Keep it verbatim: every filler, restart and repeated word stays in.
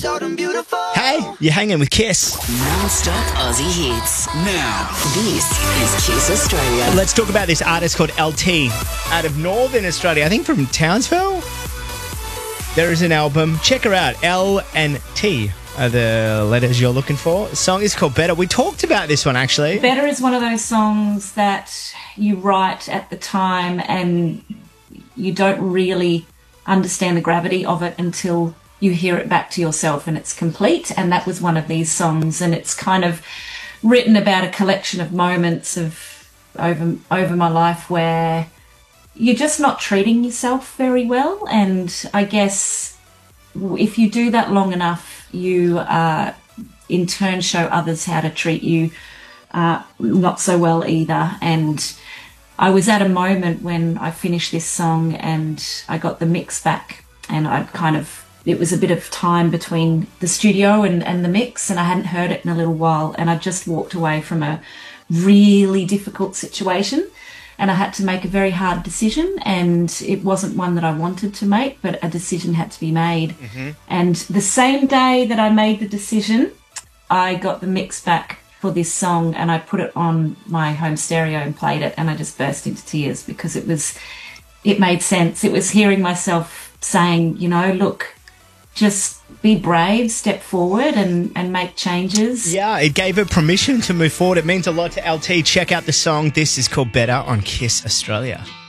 so damn beautiful. Hey, you're hanging with Kiss. Non-stop Aussie hits. Now, This is Kiss Australia. Let's talk about this artist called L T out of Northern Australia. I think from Townsville. There is an album. Check her out. L and T are the letters you're looking for. The song is called Better. We talked about this one, actually. Better is one of those songs that you write at the time and you don't really understand the gravity of it until you hear it back to yourself and it's complete. And that was one of these songs, and it's kind of written about a collection of moments of over over my life where you're just not treating yourself very well. And I guess if you do that long enough, you uh, in turn show others how to treat you uh, not so well either. And I was at a moment when I finished this song and I got the mix back, and I kind of, it was a bit of time between the studio and, and the mix, and I hadn't heard it in a little while, and I just walked away from a really difficult situation. And I had to make a very hard decision, and it wasn't one that I wanted to make, but a decision had to be made. Mm-hmm. And the same day that I made the decision, I got the mix back for this song, and I put it on my home stereo and played it, and I just burst into tears because it was, it made sense. It was hearing myself saying, you know, look, just be brave, step forward and, and make changes. Yeah, it gave her permission to move forward. It means a lot to L T. Check out the song. This is called Better on Kiss Australia.